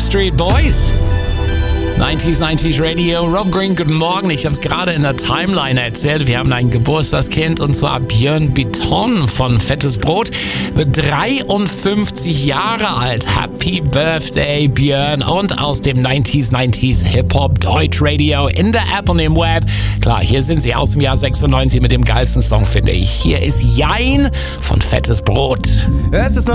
Backstreet Boys. 90s Radio, Rob Green, guten Morgen. Ich habe es gerade in der Timeline erzählt. Wir haben ein Geburtstagskind und zwar Björn Bitton von Fettes Brot. Wird 53 Jahre alt. Happy Birthday, Björn. Und aus dem 90s Hip-Hop Deutsch Radio in der App und im Web. Klar, hier sind sie aus dem Jahr 96 mit dem geilsten Song, finde ich. Hier ist Jein von Fettes Brot. Es ist